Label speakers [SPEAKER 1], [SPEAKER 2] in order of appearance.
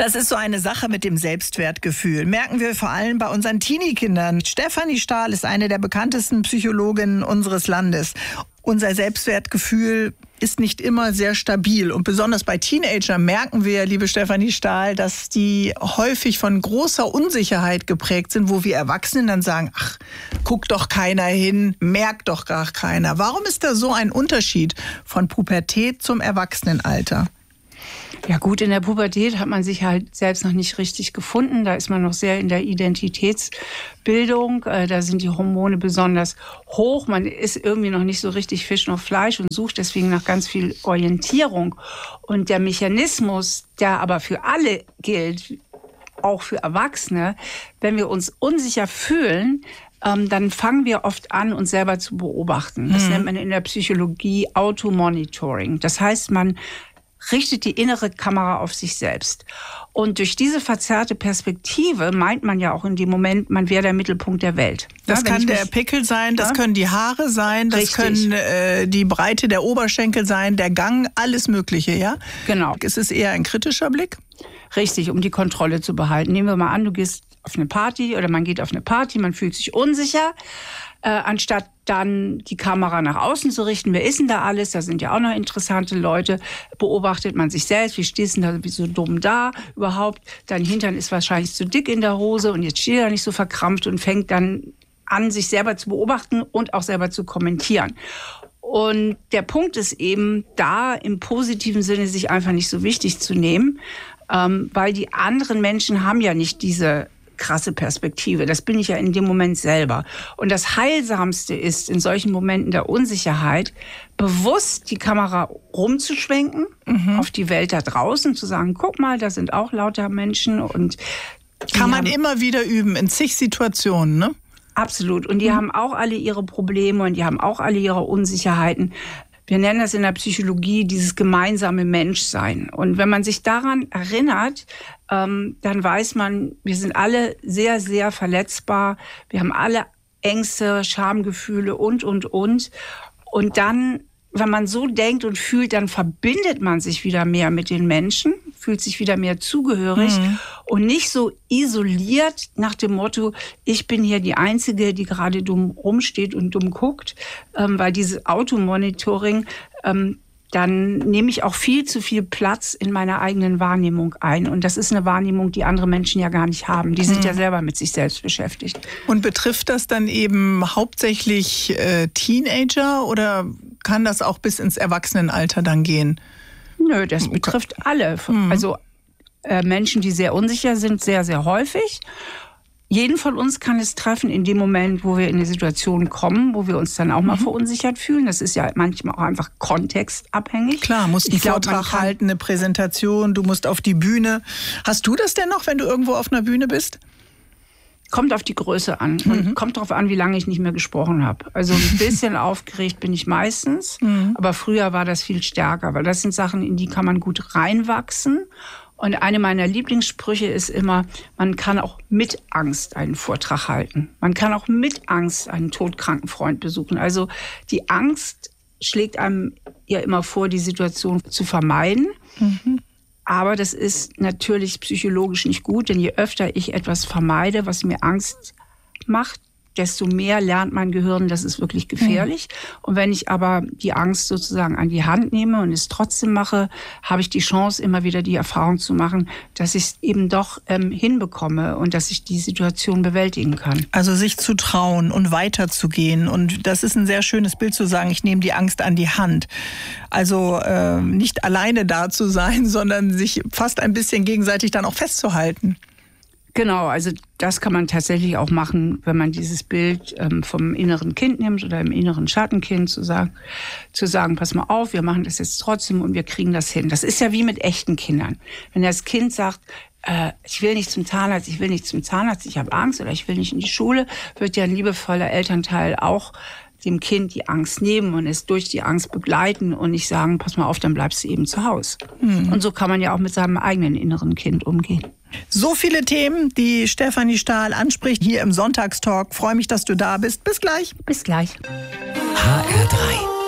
[SPEAKER 1] Das ist so eine Sache mit dem Selbstwertgefühl. Merken wir vor allem bei unseren Teenie-Kindern. Stefanie Stahl ist eine der bekanntesten Psychologinnen unseres Landes. Unser Selbstwertgefühl ist nicht immer sehr stabil. Und besonders bei Teenagern merken wir, liebe Stefanie Stahl, dass die häufig von großer Unsicherheit geprägt sind, wo wir Erwachsenen dann sagen, ach, guckt doch keiner hin, merkt doch gar keiner. Warum ist da so ein Unterschied von Pubertät zum Erwachsenenalter?
[SPEAKER 2] Ja gut, in der Pubertät hat man sich halt selbst noch nicht richtig gefunden. Da ist man noch sehr in der Identitätsbildung. Da sind die Hormone besonders hoch. Man ist irgendwie noch nicht so richtig Fisch noch Fleisch und sucht deswegen nach ganz viel Orientierung. Und der Mechanismus, der aber für alle gilt, auch für Erwachsene, wenn wir uns unsicher fühlen, dann fangen wir oft an, uns selber zu beobachten. Das nennt man in der Psychologie Automonitoring. Das heißt, man richtet die innere Kamera auf sich selbst. Und durch diese verzerrte Perspektive meint man ja auch in dem Moment, man wäre der Mittelpunkt der Welt.
[SPEAKER 1] Das kann der Pickel sein, das können die Haare sein, das können die Breite der Oberschenkel sein, der Gang, alles Mögliche, ja?
[SPEAKER 2] Genau.
[SPEAKER 1] Ist es eher ein kritischer Blick?
[SPEAKER 2] Richtig, um die Kontrolle zu behalten. Nehmen wir mal an, du gehst auf eine Party oder man geht auf eine Party, man fühlt sich unsicher. Anstatt dann die Kamera nach außen zu richten, wer ist denn da alles? Da sind ja auch noch interessante Leute. Beobachtet man sich selbst, wie stehst du denn da so dumm da überhaupt? Dein Hintern ist wahrscheinlich zu dick in der Hose und jetzt steht er nicht so verkrampft und fängt dann an, sich selber zu beobachten und auch selber zu kommentieren. Und der Punkt ist eben, da im positiven Sinne sich einfach nicht so wichtig zu nehmen, weil die anderen Menschen haben ja nicht diese krasse Perspektive. Das bin ich ja in dem Moment selber. Und das Heilsamste ist, in solchen Momenten der Unsicherheit, bewusst die Kamera rumzuschwenken auf die Welt da draußen, zu sagen, guck mal, da sind auch lauter Menschen. Und
[SPEAKER 1] kann man immer wieder üben, in zig Situationen, ne?
[SPEAKER 2] Absolut. Und die haben auch alle ihre Probleme und die haben auch alle ihre Unsicherheiten. Wir nennen das in der Psychologie dieses gemeinsame Menschsein. Und wenn man sich daran erinnert, dann weiß man, wir sind alle sehr, sehr verletzbar. Wir haben alle Ängste, Schamgefühle und. Und dann, wenn man so denkt und fühlt, dann verbindet man sich wieder mehr mit den Menschen, fühlt sich wieder mehr zugehörig und nicht so isoliert nach dem Motto, ich bin hier die Einzige, die gerade dumm rumsteht und dumm guckt, weil dieses Automonitoring, dann nehme ich auch viel zu viel Platz in meiner eigenen Wahrnehmung ein. Und das ist eine Wahrnehmung, die andere Menschen ja gar nicht haben. Die sind ja selber mit sich selbst beschäftigt.
[SPEAKER 1] Und betrifft das dann eben hauptsächlich Teenager oder kann das auch bis ins Erwachsenenalter dann gehen?
[SPEAKER 2] Nö, das betrifft alle. Also Menschen, die sehr unsicher sind, sehr, sehr häufig. Jeden von uns kann es treffen in dem Moment, wo wir in eine Situation kommen, wo wir uns dann auch mal verunsichert fühlen. Das ist ja manchmal auch einfach kontextabhängig.
[SPEAKER 1] Klar, musst einen Vortrag halten, eine Präsentation, du musst auf die Bühne. Hast du das denn noch, wenn du irgendwo auf einer Bühne bist?
[SPEAKER 2] Kommt auf die Größe an und kommt darauf an, wie lange ich nicht mehr gesprochen habe. Also ein bisschen aufgeregt bin ich meistens, aber früher war das viel stärker, weil das sind Sachen, in die kann man gut reinwachsen. Und eine meiner Lieblingssprüche ist immer, man kann auch mit Angst einen Vortrag halten. Man kann auch mit Angst einen todkranken Freund besuchen. Also die Angst schlägt einem ja immer vor, die Situation zu vermeiden. Aber das ist natürlich psychologisch nicht gut, denn je öfter ich etwas vermeide, was mir Angst macht, desto mehr lernt mein Gehirn, das ist wirklich gefährlich. Und wenn ich aber die Angst sozusagen an die Hand nehme und es trotzdem mache, habe ich die Chance, immer wieder die Erfahrung zu machen, dass ich es eben doch hinbekomme und dass ich die Situation bewältigen kann.
[SPEAKER 1] Also sich zu trauen und weiterzugehen. Und das ist ein sehr schönes Bild zu sagen, ich nehme die Angst an die Hand. Also nicht alleine da zu sein, sondern sich fast ein bisschen gegenseitig dann auch festzuhalten.
[SPEAKER 2] Genau, also das kann man tatsächlich auch machen, wenn man dieses Bild vom inneren Kind nimmt oder im inneren Schattenkind zu sagen, pass mal auf, wir machen das jetzt trotzdem und wir kriegen das hin. Das ist ja wie mit echten Kindern. Wenn das Kind sagt, ich will nicht zum Zahnarzt, ich habe Angst oder ich will nicht in die Schule, wird ja ein liebevoller Elternteil auch dem Kind die Angst nehmen und es durch die Angst begleiten und nicht sagen, pass mal auf, dann bleibst du eben zu Hause. Und so kann man ja auch mit seinem eigenen inneren Kind umgehen.
[SPEAKER 1] So viele Themen, die Stefanie Stahl anspricht hier im Sonntagstalk. Freue mich, dass du da bist. Bis gleich.
[SPEAKER 2] Bis gleich.
[SPEAKER 3] HR3